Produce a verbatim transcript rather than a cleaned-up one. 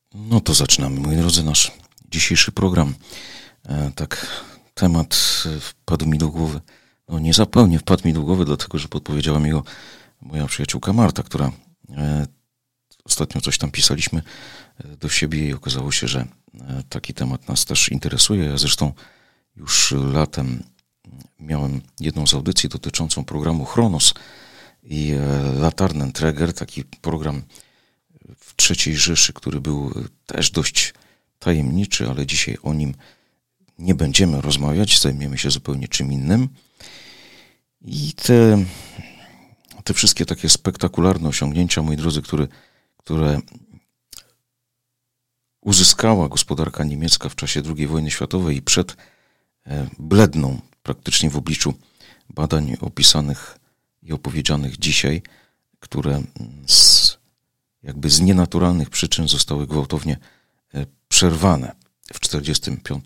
No to zaczynamy, moi drodzy, nasz dzisiejszy program. E, tak, temat wpadł mi do głowy. No niezupełnie wpadł mi do głowy, dlatego że podpowiedziała mi go moja przyjaciółka Marta, która e, ostatnio coś tam pisaliśmy do siebie i okazało się, że e, taki temat nas też interesuje. Ja zresztą już latem miałem jedną z audycji dotyczącą programu Chronos i e, Laternenträger, taki program w trzeciej Rzeszy, który był też dość tajemniczy, ale dzisiaj o nim nie będziemy rozmawiać, zajmiemy się zupełnie czym innym. I te, te wszystkie takie spektakularne osiągnięcia, moi drodzy, które, które uzyskała gospodarka niemiecka w czasie drugiej wojny światowej i przed bledną praktycznie w obliczu badań opisanych i opowiedzianych dzisiaj, które z, jakby z nienaturalnych przyczyn zostały gwałtownie przerwane w tysiąc dziewięćset czterdziestym piątym